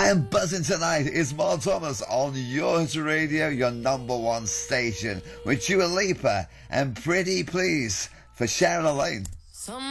I am buzzing tonight. It's Mark Thomas on your Hit Radio, your number one station, with Dua Lipa and Pretty Please for Cheryl Lane.